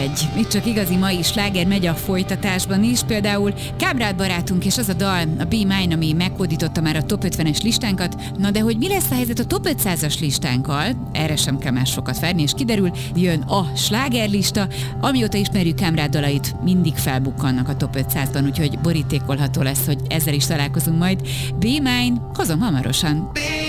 egy. Itt csak igazi mai sláger megy a folytatásban is, például Kábrád barátunk és az a dal, a Be Mine, ami meghódította már a top 50-es listánkat. Na de hogy mi lesz a helyzet a top 500-as listánkkal? Erre sem kell már sokat várni, és kiderül, jön a slágerlista. Amióta ismerjük Kábrád dalait, mindig felbukkannak a top 500-ban, úgyhogy borítékolható lesz, hogy ezzel is találkozunk majd. Be Mine, hozom hamarosan.